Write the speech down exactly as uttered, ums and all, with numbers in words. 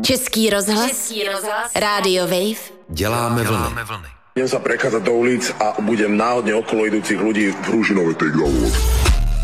Český rozhlas, Český rozhlas, Rádio Wave, Děláme vlny. Idem sa prechádzať do ulic a budem náhodne okolo idúcich ľudí v rúžinovej tej